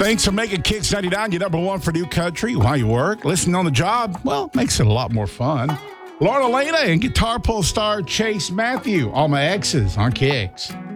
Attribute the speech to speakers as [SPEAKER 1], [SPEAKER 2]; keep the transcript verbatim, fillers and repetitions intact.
[SPEAKER 1] Thanks for making Kicks ninety-nine your number one for new country while you work. Listening on the job, well, makes it a lot more fun. Lauren Elena and guitar pull star Chase Matthew, all my exes on Kicks.